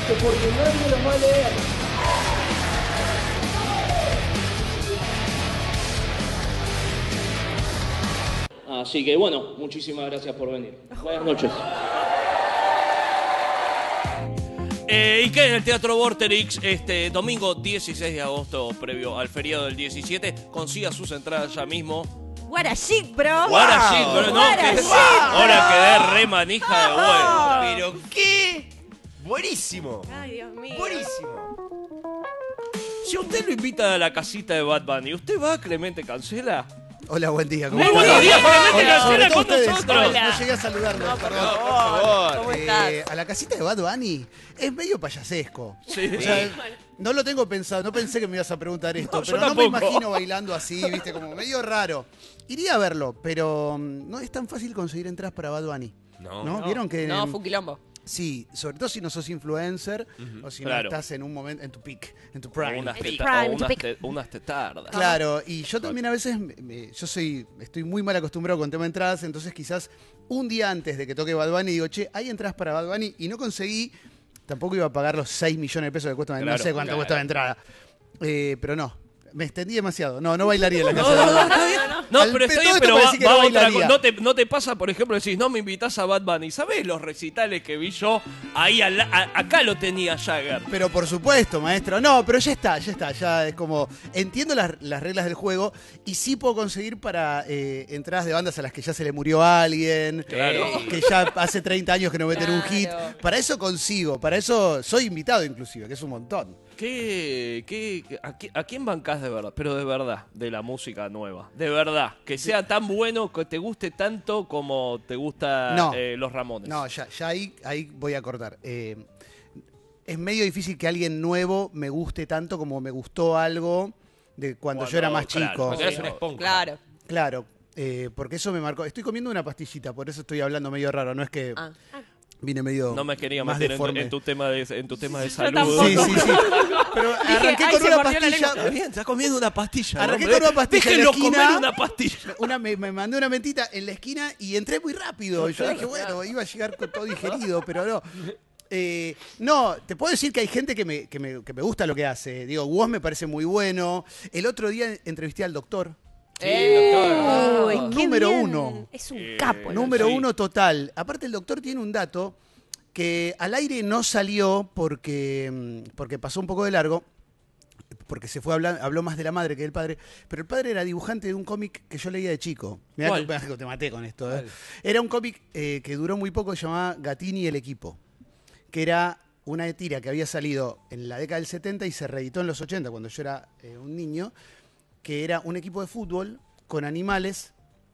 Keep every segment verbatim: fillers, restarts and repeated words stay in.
que porque nadie los va a leer. Así que bueno, muchísimas gracias por venir. Buenas noches. Eh, y que en el Teatro Vorterix, este domingo dieciséis de agosto, previo al feriado del diecisiete, consiga sus entradas ya mismo. What a chic, bro. What a chic, bro. No, What a que- chic, ahora quedé re manija de vuelta. ¿Pero qué? Buenísimo. Ay, Dios mío. Buenísimo. Si usted lo invita a la casita de Bad Bunny, ¿usted va a Clemente Cancela? Hola, buen día. ¿Cómo Muy están? buenos días, Clemente Hola, Cancela sobre todo con ustedes. nosotros. No, no llegué a saludarlos, perdón. Por favor. ¿Cómo Eh, estás? a la casita de Bad Bunny es medio payasesco. Sí. O sea, no lo tengo pensado, no pensé que me ibas a preguntar esto, No, yo pero no me tampoco. imagino bailando así, viste, como medio raro. Iría a verlo, pero mm, no es tan fácil conseguir entradas para Bad Bunny. No. ¿No? ¿Vieron que No, mm, fue un quilombo. sí, sobre todo si no sos influencer o si Claro. no estás en un momento en tu peak, en tu O prime. unas, El teta- prime, o unas, pic. te- unas tetardas. Claro, y yo también a veces, me- me- yo soy, estoy muy mal acostumbrado con tema de entradas, entonces quizás un día antes de que toque Bad Bunny digo, che, hay entradas para Bad Bunny y no conseguí, tampoco iba a pagar los seis millones de pesos que cuesta, Claro, no sé cuánto claro. cuesta la entrada. Eh, pero no, me extendí demasiado, no, no bailaría en la casa de Bad Bunny. No, Al pero está pe- bien, todo esto pero para va, decir que va no otra bailaría. cosa. ¿No te, ¿No te pasa, por ejemplo, decís, no me invitas a Bad Bunny? ¿Sabés los recitales que vi yo? Ahí al- a- acá lo tenía Jagger. Pero por supuesto, maestro. No, pero ya está, ya está. Ya es como. Entiendo las, las reglas del juego y sí puedo conseguir para eh, entradas de bandas a las que ya se le murió a alguien. Claro. Que ya hace treinta años que no meten un hit. Claro. Para eso consigo. Para eso soy invitado, inclusive, que es un montón. ¿Qué, qué, a, qui- ¿A quién bancás de verdad? Pero de verdad, de la música nueva. De verdad. Que sea tan bueno, que te guste tanto como te gusta No. eh, Los Ramones. No, ya, ya ahí, ahí voy a cortar. Eh, es medio difícil que alguien nuevo me guste tanto como me gustó algo de cuando, Cuando- yo era más claro, chico. Cuando eras una esponja. Claro. Claro, eh, porque eso me marcó. Estoy comiendo una pastillita, por eso estoy hablando medio raro. No es que Ah. vine medio. No me quería más meter en tu, deforme. en tu tema de, en tu tema de Yo salud. tampoco. Sí, sí, sí. Pero arranqué "Ay, con se una mordió la pastilla. Está bien, está comiendo una pastilla. Arranqué hombre. con una pastilla en la Déjenlo esquina. comer una pastilla. Una, me, me mandé una mentita en la esquina y entré muy rápido. Yo dije, bueno, iba a llegar con todo digerido, pero no. Eh, no, te puedo decir que hay gente que me, que, me, que me gusta lo que hace. Digo, Woz me parece muy bueno. El otro día entrevisté al doctor. Eh, Uy, Ah. qué Número bien. uno. Es un Eh, capo. el Número sí. uno total. Aparte, el doctor tiene un dato que al aire no salió porque, mm, porque pasó un poco de largo, porque se fue a hablar, habló más de la madre que del padre, pero el padre era dibujante de un cómic que yo leía de chico. Mirá ¿Cuál? que, te maté con esto. ¿eh? Era un cómic eh, que duró muy poco, se llamaba Gatini y el equipo, que era una tira que había salido en la década del setenta y se reeditó en los ochenta, cuando yo era eh, un niño, que era un equipo de fútbol con animales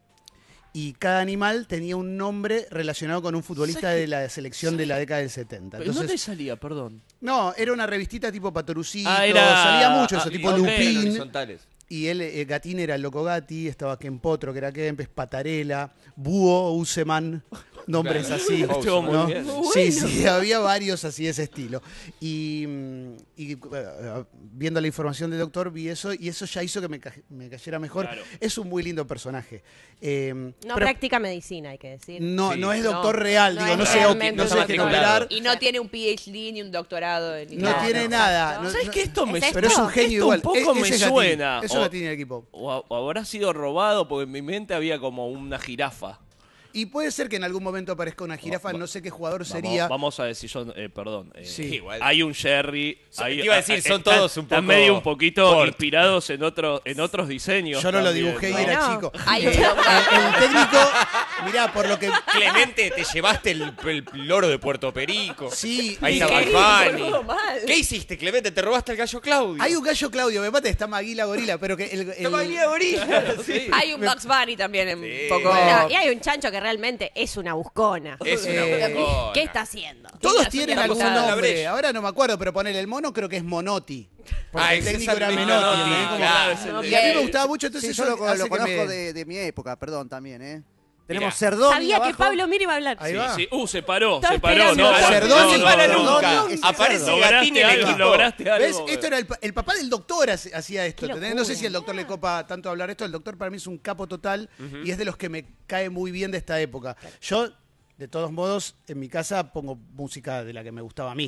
y cada animal tenía un nombre relacionado con un futbolista de la selección de la década del setenta. Pero no te Entonces, salía, perdón. no, era una revistita tipo Patorucito, Ah, era- salía mucho eso, ah, tipo ok. Lupín. Horizontales. Y él, eh, Gatín era el Loco Gatti, estaba Ken Potro, que era Kempes, Patarela, Búho, Useman, nombres Claro. así. Estuvo muy ¿no? bien. Sí, sí, había varios así de ese estilo. Y, mm, y, eh, viendo la información del doctor vi eso y eso ya hizo que me, ca- me cayera mejor. Claro. Es un muy lindo personaje. Eh, No pero practica medicina, hay que decir. no, Sí. no es No, doctor real, no digo, es no sé, realmente no sé doctor. qué operar. Y no tiene un P H D ni un doctorado. Ni No nada. tiene nada. no- ¿Sabes no- qué? Esto me ¿Es Pero es un genio esto igual. un poco E- me ese es Gatín. suena. Eso O- Gatín en el equipo. O, a- o habrá sido robado porque en mi mente había como una jirafa. Y puede ser que en algún momento aparezca una jirafa, Va- no sé qué jugador Vamos, sería. vamos a decir, yo, eh, perdón. eh, Sí. Igual. Hay un Jerry. So- hay- te iba a decir, ah, son están- todos un están poco medio un poquito cortos. inspirados en, otro, en otros diseños. Yo no lo también, dibujé y ¿no? era No. chico. Hay Eh, un- el, el técnico, mirá, por lo que. Clemente, te llevaste el, el loro de Puerto Perico. Sí, Ahí y- está ¿Qué? Bad Bunny. Boludo, mal. ¿Qué hiciste, Clemente? Te robaste el gallo Claudio. Hay un gallo Claudio, me mata, está Maguila Gorila, pero que el. el- Está Maguila Gorila. Sí. Hay un Bugs Bunny también en Sí. poco. No, y hay un chancho que realmente es una buscona. Es una Eh, buscona. ¿Qué está haciendo? Todos Estás tienen una algún cosa- la nombre. brecha. Ahora no me acuerdo, pero poner el mono creo que es Monotti. Porque Ah, el ese técnico es era el Menotti. Menotti, ¿entendés? Como- claro, es el- Y a mí me gustaba mucho, entonces Sí, yo eso lo, hace lo que conozco me- de, de mi época, perdón, también, ¿eh? Mirá. Tenemos Cerdón. Sabía que Pablo Miri iba a hablar. Ahí Sí, va. sí. Uh, se paró, Estaba se paró. esperando. No, Ah, no, Cerdón no, se no, para no, nunca. no. Es Aparece cerdo. Gatín Lograste en el algo, equipo. lograste algo. ¿Ves? Esto era el, pa- el papá del doctor hace- hacía esto. Qué ¿entendés? No sé locura. si al doctor le copa tanto hablar esto. El doctor para mí es un capo total y es de los que me cae muy bien de esta época. Yo, de todos modos, en mi casa pongo música de la que me gustaba a mí.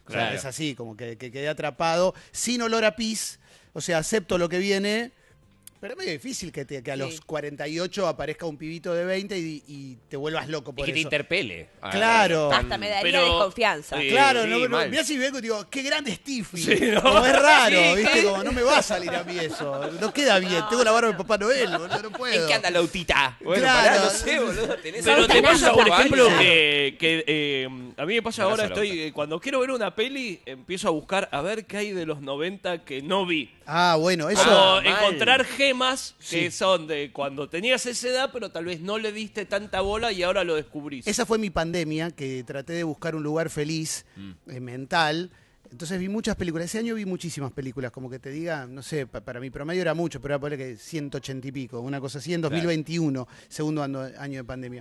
O sea, Claro. es así, como que, que quedé atrapado, sin olor a pis, o sea, acepto lo que viene, pero es medio difícil que, te- que a Sí. los cuarenta y ocho aparezca un pibito de veinte y, y te vuelvas loco Y por que te eso. interpele. Ah, Claro. Hasta me daría Pero- desconfianza. Sí. Claro, no, no, mal. mirá si vengo y digo, qué grande es Tiffy. Sí, ¿no? Como es raro, Sí, ¿viste? sí. Como no me va a salir a mí eso. No queda bien. Tengo la barba de Papá Noel, boludo, no puedo. ¿En qué anda la autita? Bueno, Claro. pará, no sé, boludo. Tenés Pero auto te en pasa, por cinco ejemplo, años. que, que, eh, a mí me pasa Me ahora, pasa la estoy eh, cuando quiero ver una peli, empiezo a buscar a ver qué hay de los noventa que no vi. Ah, bueno, eso. Como Ah, mal. encontrar gemas que Sí. son de cuando tenías esa edad, pero tal vez no le diste tanta bola y ahora lo descubrís. Esa fue mi pandemia, que traté de buscar un lugar feliz, eh, mental. Entonces vi muchas películas. Ese año vi muchísimas películas, como que te diga, no sé, pa- para mi promedio era mucho, pero era poner que ciento ochenta y pico, una cosa así en dos mil veintiuno, segundo año, año de pandemia.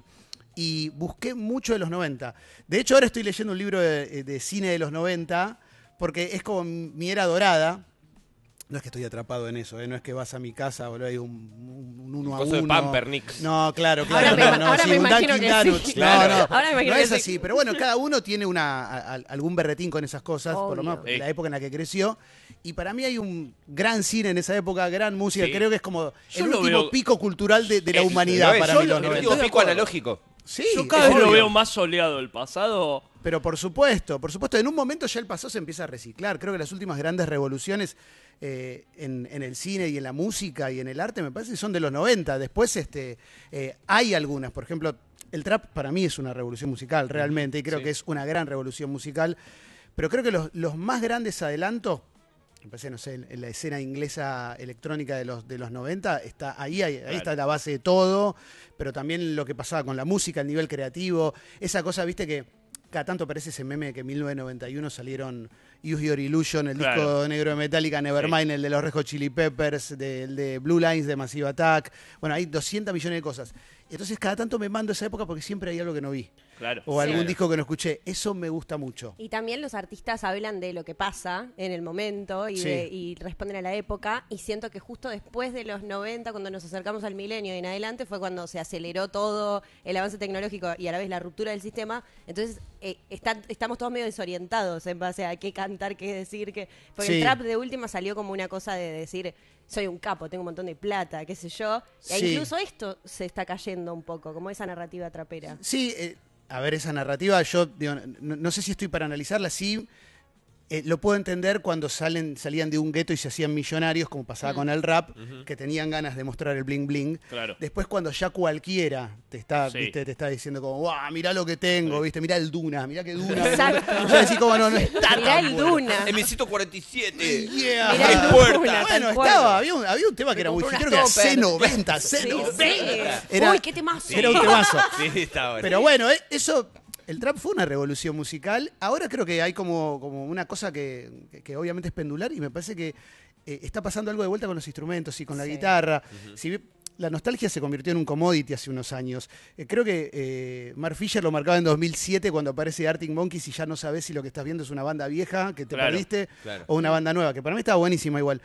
Y busqué mucho de los noventa. De hecho, ahora estoy leyendo un libro de, de cine de los noventa, porque es como mi era dorada. No es que estoy atrapado en eso, ¿eh? No es que vas a mi casa, boludo, hay un, un, un uno a Coso de uno. Pampernicks. No, claro, Ahora claro. me- no, no, ahora sí, me un imagino Dunkin' que sí. Donuts. Claro. No, no, Ahora me imagino no que es sí. así. Pero bueno, cada uno tiene una, a- a- algún berretín con esas cosas, por lo Obvio. menos Sí. la época en la que creció. Y para mí hay un gran cine en esa época, gran música. Sí. Creo que es como Yo el lo último veo- pico cultural de, de la Es- humanidad lo para es. mí, Yo los lo- el noventa. último pico analógico. Sí, Yo cada es vez lo obvio. veo más soleado el pasado. Pero por supuesto, por supuesto, en un momento ya el pasado se empieza a reciclar. Creo que las últimas grandes revoluciones eh, en, en el cine y en la música y en el arte me parece que son de los noventa. Después este, eh, hay algunas, por ejemplo, el trap para mí es una revolución musical realmente y creo Sí. que es una gran revolución musical. Pero creo que los, los más grandes adelantos, me parece, no sé, en, en la escena inglesa electrónica de los, de los noventa, está ahí, ahí, ahí está la base de todo, pero también lo que pasaba con la música, el nivel creativo, esa cosa, viste que cada tanto aparece ese meme de que en mil novecientos noventa y uno salieron Use Your Illusion, el Claro. disco negro de Metallica, Nevermind, el de los Red Hot Chili Peppers, de- el de Blue Lines de Massive Attack. Bueno, hay doscientos millones de cosas. Entonces cada tanto me mando esa época porque siempre hay algo que no vi. Claro. O algún Claro. disco que no escuché. Eso me gusta mucho. Y también los artistas hablan de lo que pasa en el momento y, Sí. de- y responden a la época. Y siento que justo después de los noventa, cuando nos acercamos al milenio y en adelante, fue cuando se aceleró todo el avance tecnológico y a la vez la ruptura del sistema. Entonces eh, están- estamos todos medio desorientados en base a qué cantar, qué decir. Qué... Porque Sí. el trap de última salió como una cosa de decir, soy un capo, tengo un montón de plata, qué sé yo. E Sí. incluso esto se está cayendo un poco, como esa narrativa trapera. Sí, eh, a ver, esa narrativa, yo digo, no, no sé si estoy para analizarla, sí. eh, lo puedo entender cuando salen, salían de un gueto y se hacían millonarios, como pasaba con el rap, que tenían ganas de mostrar el bling bling. Claro. Después cuando ya cualquiera te está, Sí. viste, te está diciendo como, guau, mirá lo que tengo, viste, mirá el Duna, mirá que Duna. Exacto. Ya decís como no, no está Mirá tan el bueno. Duna. M C cuarenta y siete. Yeah. Mirá el Puerta. Duna, tal Bueno, cual. estaba, había un, había un tema que Me era muy compré creo unas que era topper. C noventa, C Sí, noventa. sí. Era- Uy, qué temazo. Era un temazo. Sí, está bueno. Pero bueno, eh, eso, el trap fue una revolución musical. Ahora creo que hay como, como una cosa que, que- que obviamente es pendular y me parece que eh, está pasando algo de vuelta con los instrumentos y con la Sí. guitarra. Si bien la nostalgia se convirtió en un commodity hace unos años. Eh, creo que eh, Mark Fisher lo marcaba en dos mil siete cuando aparece Arctic Monkeys y ya no sabes si lo que estás viendo es una banda vieja que te Claro, perdiste claro. o una banda nueva, que para mí estaba buenísima igual.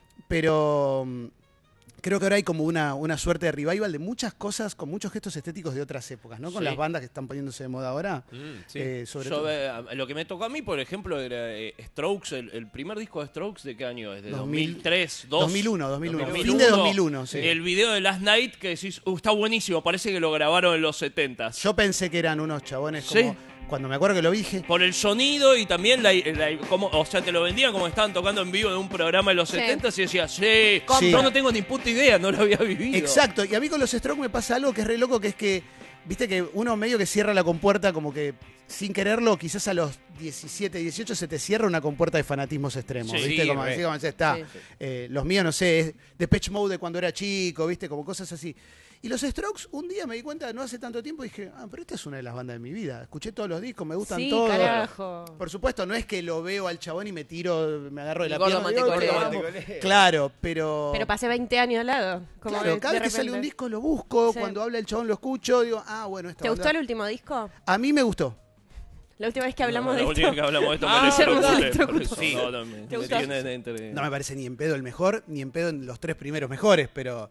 Pero mm, creo que ahora hay como una, una suerte de revival de muchas cosas con muchos gestos estéticos de otras épocas, ¿no? Con Sí. las bandas que están poniéndose de moda ahora. Mm, sí. eh, sobre Yo, todo. eh, lo que me tocó a mí, por ejemplo, era eh, Strokes, el, el primer disco de Strokes, ¿de qué año es? ¿De dos mil dos mil tres, dos? dos mil uno, dos mil uno. dos mil Fin de dos mil uno, sí. El video de Last Night que decís, "Uh, está buenísimo, parece que lo grabaron en los setentas. Yo pensé que eran unos chabones Sí. como. Cuando me acuerdo que lo vi, dije. Por el sonido y también la, la- como, o sea, te lo vendían como estaban tocando en vivo de un programa de los Sí. setentas y decías, sí, Sí. yo no tengo ni puta idea, no lo había vivido. Exacto, y a mí con los Strokes me pasa algo que es re loco, que es que, viste que uno medio que cierra la compuerta como que sin quererlo, quizás a los diecisiete, dieciocho se te cierra una compuerta de fanatismos extremos, Sí, viste, como re. así como se está. Sí. Eh, los míos, no sé, es Depeche Mode de cuando era chico, viste, como cosas así. Y los Strokes, un día me di cuenta, no hace tanto tiempo, dije, ah, pero esta es una de las bandas de mi vida. Escuché todos los discos, me gustan Sí, todos. carajo. Por supuesto, no es que lo veo al chabón y me tiro, me agarro de la Y gordo pierna. y digo, mantecolero. "Te amo". Claro, pero... Pero pasé veinte años al lado. Como Claro, de- cada de vez que sale un repente. disco lo busco, Sí. cuando habla el chabón lo escucho, digo, ah, bueno, esta ¿Te banda- gustó el último disco? A mí me gustó. La última vez que hablamos No, de la esto. última vez que hablamos de esto Ah, me Guillermo se electrocuté, electrocutó. por eso, no, no, me- ¿Te me gustó? tienen entre- No me parece ni en pedo el mejor, ni en pedo en los tres primeros mejores, pero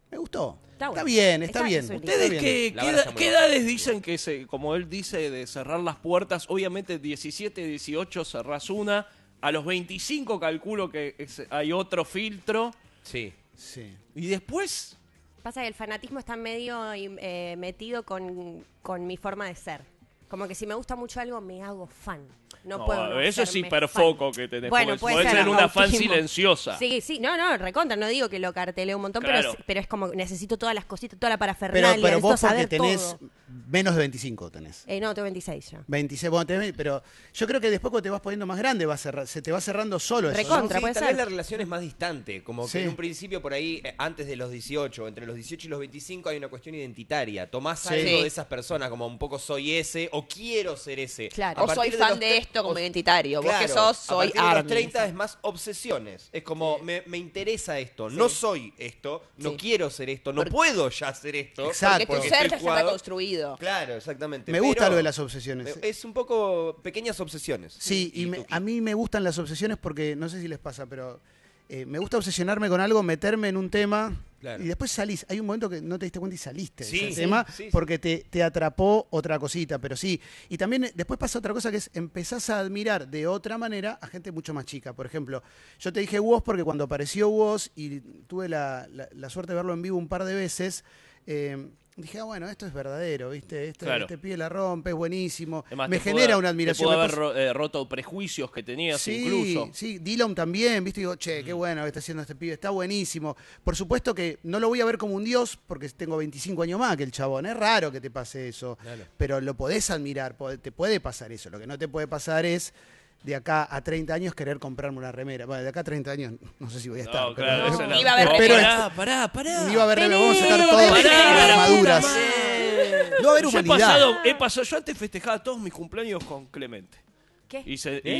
Me gustó. Está Está, bueno. bien, está, Está- bien. es un Está ¿Ustedes bien. qué, La qué vara edad- está muy qué baja. edades dicen que, se, como él dice, de cerrar las puertas? Obviamente diecisiete, dieciocho cerrás una. A los veinticinco calculo que es- hay otro filtro. Sí. Sí. Y después... Pasa que el fanatismo está medio eh, metido con, con mi forma de ser. Como que si me gusta mucho algo, me hago fan. No, No, puedo no eso es hacerme hiperfoco fan. que tenés. Bueno, porque puede podés ser ser una fan autismo. silenciosa. Sí, sí, no, no, recontra, no digo que lo carteleo un montón, Claro. pero, es, pero es como necesito todas las cositas, toda la Pero, parafernalia, pero necesito vos porque saber tenés todo. menos de veinticinco tenés. Eh, no, tengo veintiséis ya. veintiséis, bueno, tenés- pero yo creo que después cuando te vas poniendo más grande va a cerrar- se te va cerrando solo eso, ¿no? Recontra. Sí, puede tal ser. vez la relación es más distante, como que Sí. en un principio por ahí, eh, antes de los dieciocho, entre los dieciocho y los veinticinco hay una cuestión identitaria. Tomás Sí. algo Sí. de esas personas, como un poco soy ese, o quiero ser ese. Claro. A O soy partir fan los de tre- esto como o- identitario. Vos que Claro, sos, a soy partir de los Army. treinta es más obsesiones. Es como, me, me interesa esto, no soy esto, no Sí. quiero ser esto, no Porque- puedo ya ser esto. Exacto. Porque tu porque ser estoy ya está jugado. construido. Claro, exactamente. Me gusta pero lo de las obsesiones. Es un poco pequeñas obsesiones. Sí, y me- tuki. a mí me gustan las obsesiones porque, no sé si les pasa, pero eh, me gusta obsesionarme con algo, meterme en un tema Claro. y después salís. Hay un momento que no te diste cuenta y saliste de Sí, ese sí, tema sí, sí. porque te, te atrapó otra cosita, pero sí. Y también eh, después pasa otra cosa que es empezás a admirar de otra manera a gente mucho más chica. Por ejemplo, yo te dije Woz porque cuando apareció Woz y tuve la, la- la suerte de verlo en vivo un par de veces, eh, dije, ah, bueno, esto es verdadero, ¿viste? Este, Claro. este pibe la rompe, es buenísimo. Además, Me te genera pudo- una admiración. Te pudo Me haber pasa- ro- eh, roto prejuicios que tenías Sí, incluso. sí, Dylan también, viste, digo, che, qué bueno que está haciendo este pibe, está buenísimo. Por supuesto que no lo voy a ver como un dios porque tengo veinticinco años más que el chabón, es raro que te pase eso, Claro. pero lo podés admirar, po- te puede pasar eso, lo que no te puede pasar es de acá a treinta años querer comprarme una remera. Bueno, de acá a treinta años no sé si voy a estar. No, pero- claro, no, esa es la- ni va a haber Pero pará, pará, pará. Ni va a haber remera, vamos a sacar Tenés, todas tenés, las armaduras. madre. No va a haber Yo he humanidad. pasado, he pasado, yo antes festejaba todos mis cumpleaños con Clemente. ¿Qué? Y, se- y,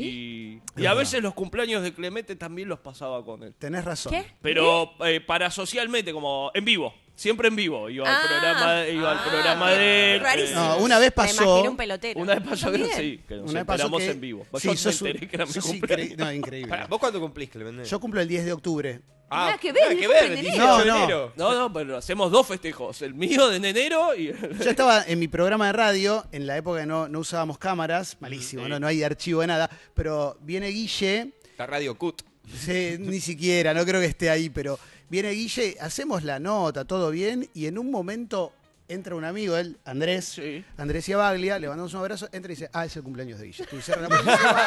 y- y Es a verdad. veces los cumpleaños de Clemente también los pasaba con él. Tenés razón. ¿Qué? Pero eh, para socialmente, como en vivo. Siempre en vivo. Iba al Ah. programa, iba al programa de él. Rarísimo. No, una vez Me pasó. imaginé un pelotero. Una vez pasó que También. sí, que nos Una vez pasó enteramos que- en vivo. Sí, Yo me sos un- enteré que era mi sos cumpleaños. incre- No, increíble. Pará, ¿vos cuándo cumplís, Clemente? Yo cumplo el diez de octubre. Nada que ver, nada mi que cumple ver, en enero. dieciocho de No, no. enero. No, no, pero hacemos dos festejos. El mío de enero y... Yo estaba en mi programa de radio, en la época que no, no usábamos cámaras, malísimo, Sí. no, no hay archivo de nada, pero viene Guille, La radio Cut. sí, ni siquiera, no creo que esté ahí, pero viene Guille, hacemos la nota, todo bien, y en un momento entra un amigo, él, Andrés, Sí. Andrés Iabaglia, le mandamos un abrazo, entra y dice, ah, es el cumpleaños de Guille. Y cierra la puerta,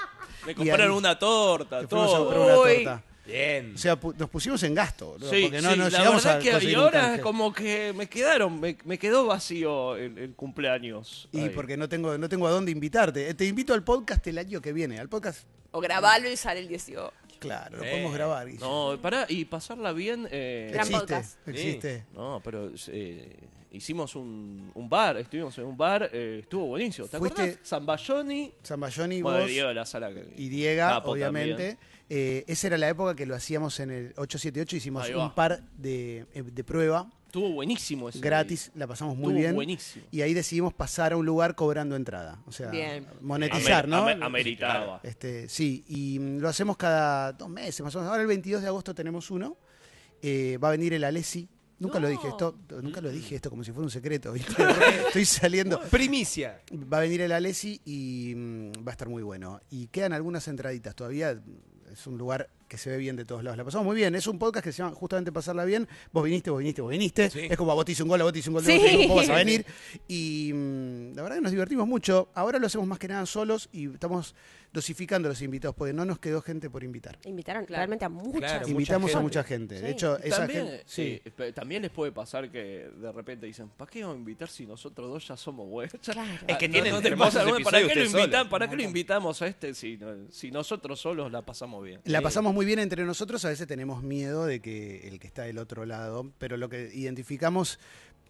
Me compraron ahí- una torta, le fuimos a comprar todo. una Uy. torta. Bien. O sea, pu- nos pusimos en gasto, boludo, Sí, porque no, sí, no la llegamos verdad a que y conseguir un ahora canje. como que me quedaron, me, me quedó vacío el, el cumpleaños. Y ahí. porque no tengo, no tengo a dónde invitarte. Eh, Te invito al podcast el año que viene. Al podcast, O grabalo y sale el dieciocho. claro, lo Eh. podemos grabar. Guille. No, pará, y pasarla bien... eh, Gran existe, podcast. existe. No, pero eh, hicimos un, un bar, estuvimos en un bar, eh, estuvo buenísimo. ¿Te Fuiste- acuerdas? Zambayoni, Zambayoni, bueno, vos Diego de la sala. que- y Diega, Capo obviamente. también. Eh, esa era la época que lo hacíamos en el ochocientos setenta y ocho. Hicimos Ahí va. un par de, eh, de prueba Estuvo buenísimo ese gratis, la pasamos muy Estuvo bien. buenísimo. Y ahí decidimos pasar a un lugar cobrando entrada. O sea, Bien. monetizar, Amer- ¿no? amer- ameritaba. Este, sí, y mm, lo hacemos cada dos meses más o menos. Ahora el veintidós de agosto tenemos uno. Eh, va a venir el Alessi. Nunca lo dije esto, nunca lo dije esto como si fuera un secreto, ¿viste? Estoy saliendo. Primicia. Va a venir el Alessi y mm, va a estar muy bueno. Y quedan algunas entraditas todavía. Es un lugar que se ve bien de todos lados. La pasamos muy bien. Es un podcast que se llama justamente Pasarla Bien. Vos viniste, vos viniste, vos viniste. Sí. Es como a vos te hice un gol, a vos te hice un gol, Sí. vos te hice un gol, vos vas a venir. Y mm, la verdad que nos divertimos mucho. Ahora lo hacemos más que nada solos y estamos dosificando a los invitados porque no nos quedó gente por invitar. Invitaron Claro. realmente a muchas. Claro, mucha Invitamos a gente. mucha gente. De Sí. hecho, Y esa también, gente. sí, Sí. pe- también les puede pasar que de repente dicen, ¿para qué vamos a invitar si nosotros dos ya somos buenos? Ya- Claro. Es que Ah, tienen te hermosos pasa alguna- ¿Para episodios qué lo ustedes invitan? solos. ¿Para qué lo invitamos a este si, no- si nosotros solos la pasamos bien? La Sí. pasamos muy bien entre nosotros, a veces tenemos miedo de que el que está del otro lado, pero lo que identificamos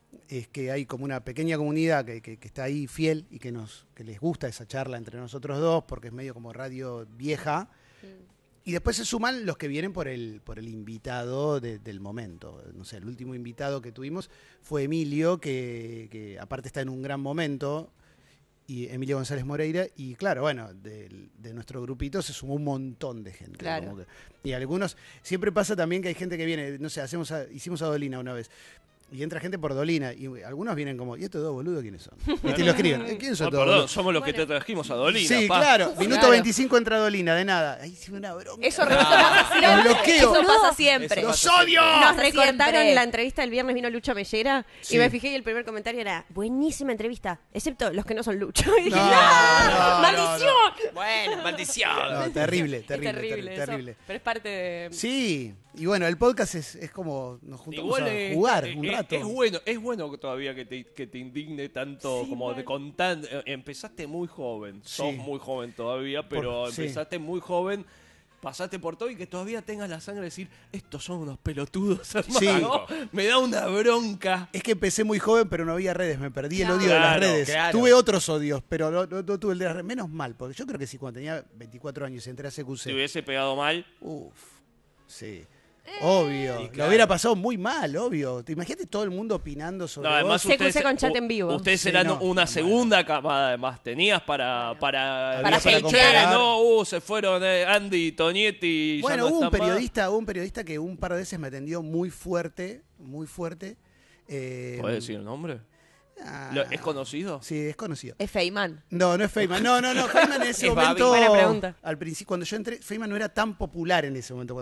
es que hay como una pequeña comunidad que, que- que está ahí fiel y que nos que les gusta esa charla entre nosotros dos, porque es medio como radio vieja. Y después se suman los que vienen por el, por el invitado de- del momento. No sé, el último invitado que tuvimos fue Emilio, que, que aparte está en un gran momento. y Emilia González Moreira, y claro, bueno, de, de nuestro grupito se sumó un montón de gente. Claro. Como que- y algunos, siempre pasa también que hay gente que viene, no sé, hacemos a- hicimos a Dolina una vez. Y entra gente por Dolina, y algunos vienen como, ¿y estos dos boludos quiénes son? Y te lo escriben, "¿Eh, ¿quiénes son Oh, estos perdón, boludos?" somos los que te trajimos a Dolina. Sí, pa. claro, minuto Claro. veinticinco entra Dolina, de nada. Ahí sí una bronca. Eso pasa siempre. Los bloqueo. Eso pasa Eso siempre. ¡Los odio! Nos Pasa recortaron siempre. la entrevista del viernes, vino Lucho Mellera Sí. y me fijé y el primer comentario era buenísima entrevista, excepto los que no son Lucho. Y dije, No, ¡no! no, no, ¡Maldición! Bueno, maldición. No, terrible, Es terrible, terrible, terrible. eso. terrible. Pero es parte de... Sí, y bueno, el podcast es, es como nos juntamos Igual a es- jugar es, un es- rato. Es bueno, es bueno que todavía que te, que te indigne tanto Sí, como de bueno. contar. eh, Empezaste muy joven, sos Sí. muy joven todavía, pero Por- sí. empezaste muy joven, pasaste por todo y que todavía tengas la sangre de decir, estos son unos pelotudos, hermano. Me da una bronca. Es que empecé muy joven, pero no había redes, me perdí el Claro. odio de las Claro, redes. claro. Tuve otros odios, pero no, no- no tuve el de las redes. Menos mal, porque yo creo que si cuando tenía veinticuatro años y entré a C Q Si C, hubiese pegado mal, uff, sí. Obvio, Sí, lo claro. hubiera pasado muy mal, obvio. ¿Te imaginas todo el mundo opinando sobre no, además vos? C Q C ustedes, con chat u- en vivo. Ustedes Sí, eran no, una bueno. segunda camada, además. Tenías para para, Para decir, comparar. "Che, no, uh, se fueron eh, Andy, Tonietti. ya Bueno, no hubo un están más". periodista, hubo un periodista que un par de veces me atendió muy fuerte, muy fuerte. Eh, ¿Puedes decir el nombre? ah, ¿Lo- ¿Es conocido? Sí, es conocido. Es Feynman. No, no es Feynman. No, no, no. Feynman en ese Es momento. Babi. Buena pregunta. Al principio, cuando yo entré, Feynman no era tan popular en ese momento.